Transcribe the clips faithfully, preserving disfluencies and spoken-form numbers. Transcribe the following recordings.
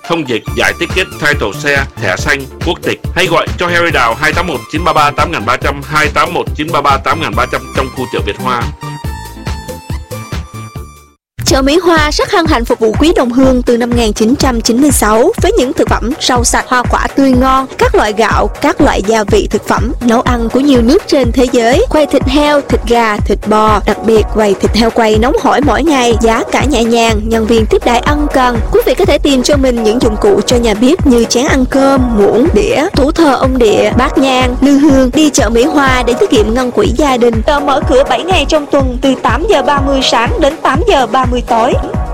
thông dịch, giải ticket, title xe, thẻ xanh, quốc tịch. Hay gọi cho Harry Đào hai tám một chín ba ba tám ba trăm, hai tám một chín ba ba tám ba trăm trong khu chợ Việt Hoa. Chợ Mỹ Hoa rất hân hạnh phục vụ quý đồng hương từ năm một nghìn chín trăm chín mươi sáu với những thực phẩm rau sạch, hoa quả tươi ngon, các loại gạo, các loại gia vị thực phẩm, nấu ăn của nhiều nước trên thế giới, quầy thịt heo, thịt gà, thịt bò, đặc biệt quầy thịt heo quay nóng hổi mỗi ngày, giá cả nhẹ nhàng, nhân viên tiếp đãi ân cần. Quý vị có thể tìm cho mình những dụng cụ cho nhà bếp như chén ăn cơm, muỗng, đĩa, tủ thờ ông địa, bát nhang, lư hương. Đi chợ Mỹ Hoa để tiết kiệm ngân quỹ gia đình. Chợ mở cửa bảy ngày trong tuần từ tám giờ ba mươi sáng đến tám giờ ba mươi tối.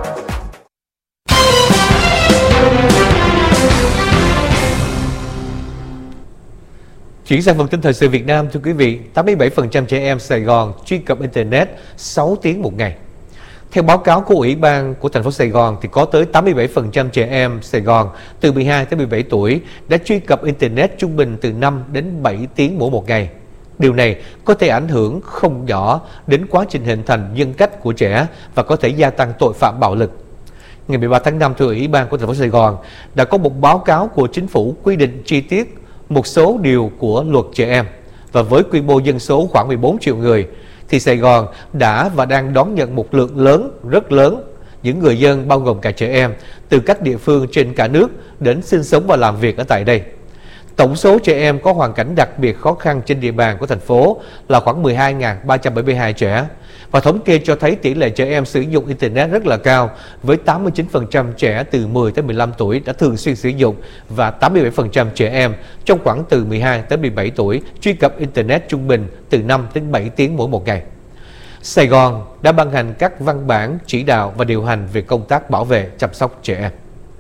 Chuyển sang phần tin thời sự Việt Nam, thưa quý vị, tám mươi bảy phần trăm trẻ em Sài Gòn truy cập Internet sáu tiếng một ngày. Theo báo cáo của Ủy ban của thành phố Sài Gòn thì có tới tám mươi bảy phần trăm trẻ em Sài Gòn từ mười hai tới mười bảy tuổi đã truy cập Internet trung bình từ năm đến bảy tiếng mỗi một ngày. Điều này có thể ảnh hưởng không nhỏ đến quá trình hình thành nhân cách của trẻ và có thể gia tăng tội phạm bạo lực. Ngày mười ba tháng năm, thưa Ủy ban của thành phố Sài Gòn đã có một báo cáo của chính phủ quy định chi tiết một số điều của luật trẻ em, và với quy mô dân số khoảng mười bốn triệu người thì Sài Gòn đã và đang đón nhận một lượng lớn, rất lớn những người dân, bao gồm cả trẻ em, từ các địa phương trên cả nước đến sinh sống và làm việc ở tại đây. Tổng số trẻ em có hoàn cảnh đặc biệt khó khăn trên địa bàn của thành phố là khoảng mười hai nghìn ba trăm bảy mươi hai trẻ. Và thống kê cho thấy tỷ lệ trẻ em sử dụng Internet rất là cao, với tám mươi chín phần trăm trẻ từ mười tới mười lăm tuổi đã thường xuyên sử dụng và tám mươi bảy phần trăm trẻ em trong khoảng từ mười hai tới mười bảy tuổi truy cập Internet trung bình từ năm đến bảy tiếng mỗi một ngày. Sài Gòn đã ban hành các văn bản chỉ đạo và điều hành về công tác bảo vệ chăm sóc trẻ em.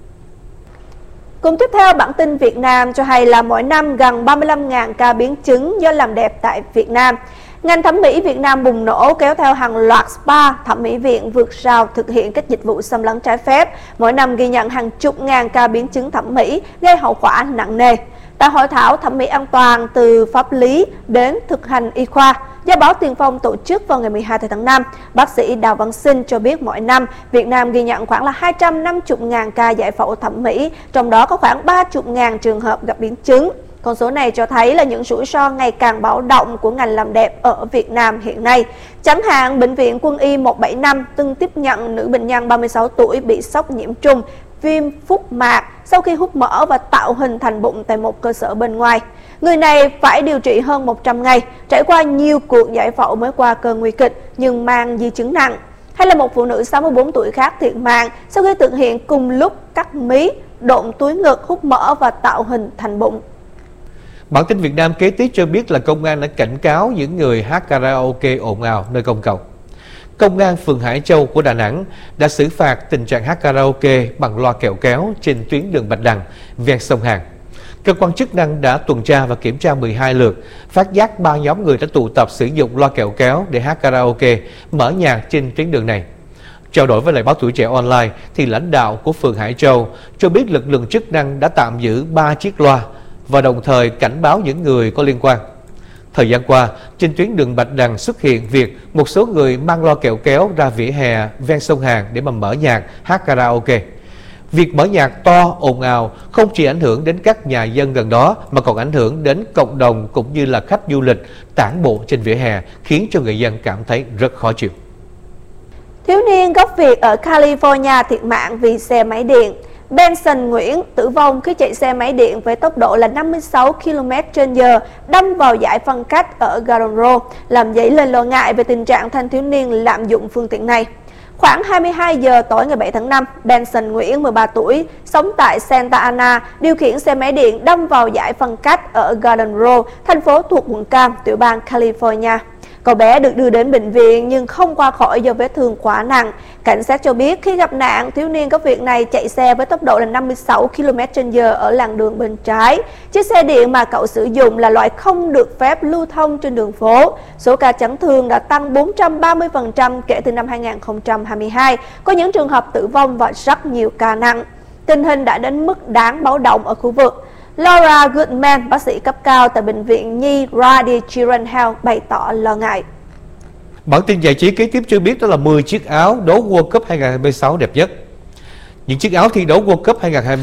Cùng tiếp theo, bản tin Việt Nam cho hay là mỗi năm gần ba mươi lăm nghìn ca biến chứng do làm đẹp tại Việt Nam. Ngành thẩm mỹ Việt Nam bùng nổ kéo theo hàng loạt spa, thẩm mỹ viện vượt rào thực hiện các dịch vụ xâm lấn trái phép. Mỗi năm ghi nhận hàng chục ngàn ca biến chứng thẩm mỹ gây hậu quả nặng nề. Tại hội thảo thẩm mỹ an toàn từ pháp lý đến thực hành y khoa do báo Tiền Phong tổ chức vào ngày mười hai tháng năm, bác sĩ Đào Văn Sinh cho biết mỗi năm Việt Nam ghi nhận khoảng là hai trăm năm mươi nghìn ca giải phẫu thẩm mỹ, trong đó có khoảng ba mươi nghìn trường hợp gặp biến chứng. Con số này cho thấy là những rủi ro ngày càng báo động của ngành làm đẹp ở Việt Nam hiện nay. Chẳng hạn, Bệnh viện Quân y một bảy năm từng tiếp nhận nữ bệnh nhân ba mươi sáu tuổi bị sốc nhiễm trùng, viêm phúc mạc sau khi hút mỡ và tạo hình thành bụng tại một cơ sở bên ngoài. Người này phải điều trị hơn một trăm ngày, trải qua nhiều cuộc giải phẫu mới qua cơn nguy kịch nhưng mang di chứng nặng. Hay là một phụ nữ sáu mươi bốn tuổi khác thiệt mạng sau khi thực hiện cùng lúc cắt mí, độn túi ngực, hút mỡ và tạo hình thành bụng. Bản tin Việt Nam kế tiếp cho biết là công an đã cảnh cáo những người hát karaoke ồn ào nơi công cộng. Công an phường Hải Châu của Đà Nẵng đã xử phạt tình trạng hát karaoke bằng loa kẹo kéo trên tuyến đường Bạch Đằng, ven sông Hàn. Cơ quan chức năng đã tuần tra và kiểm tra mười hai lượt, phát giác ba nhóm người đã tụ tập sử dụng loa kẹo kéo để hát karaoke, mở nhạc trên tuyến đường này. Trao đổi với lại báo Tuổi Trẻ Online thì lãnh đạo của phường Hải Châu cho biết lực lượng chức năng đã tạm giữ ba chiếc loa và đồng thời cảnh báo những người có liên quan. Thời gian qua, trên tuyến đường Bạch Đằng xuất hiện việc một số người mang loa kẹo kéo ra vỉa hè ven sông Hàn để mà mở nhạc, hát karaoke. Việc mở nhạc to, ồn ào không chỉ ảnh hưởng đến các nhà dân gần đó mà còn ảnh hưởng đến cộng đồng cũng như là khách du lịch tản bộ trên vỉa hè, khiến cho người dân cảm thấy rất khó chịu. Thiếu niên gốc Việt ở California thiệt mạng vì xe máy điện. Benson Nguyễn tử vong khi chạy xe máy điện với tốc độ là năm mươi sáu ki lô mét trên giờ đâm vào dải phân cách ở Garden Road, làm dấy lên lo ngại về tình trạng thanh thiếu niên lạm dụng phương tiện này. Khoảng hai mươi hai giờ tối ngày bảy tháng năm, Benson Nguyễn, mười ba tuổi, sống tại Santa Ana, điều khiển xe máy điện đâm vào dải phân cách ở Garden Road, thành phố thuộc quận Cam, tiểu bang California. Cậu bé được đưa đến bệnh viện nhưng không qua khỏi do vết thương quá nặng. Cảnh sát cho biết khi gặp nạn, thiếu niên gốc Việt này chạy xe với tốc độ là năm mươi sáu ki lô mét trên giờ ở làn đường bên trái. Chiếc xe điện mà cậu sử dụng là loại không được phép lưu thông trên đường phố. Số ca chấn thương đã tăng bốn trăm ba mươi phần trăm kể từ năm hai nghìn không trăm hai mươi hai. Có những trường hợp tử vong và rất nhiều ca nặng. Tình hình đã đến mức đáng báo động ở khu vực. Laura Goodman, bác sĩ cấp cao tại Bệnh viện Nhi Rady Children's Health bày tỏ lo ngại. Bản tin giải trí kế tiếp cho biết đó là mười chiếc áo đấu World Cup hai nghìn không trăm hai mươi sáu đẹp nhất. Những chiếc áo thi đấu World Cup hai nghìn không trăm hai mươi